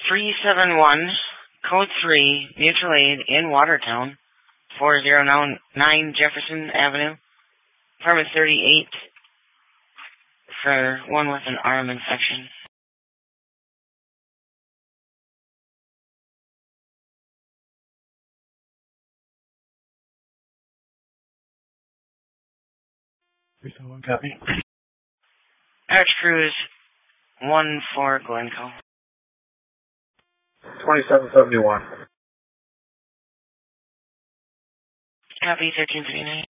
371, Code 3, Mutual Aid in Watertown, 4009 Jefferson Avenue, apartment 38, for one with an arm infection. Someone got me. Arch Cruise 1-4 Glencoe. 2771. Copy 1339.